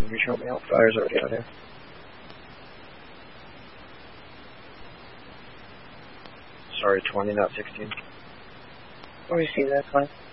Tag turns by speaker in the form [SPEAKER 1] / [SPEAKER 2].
[SPEAKER 1] you show me how fire's already out here. Sorry, 20, not 16.
[SPEAKER 2] Let me see that one.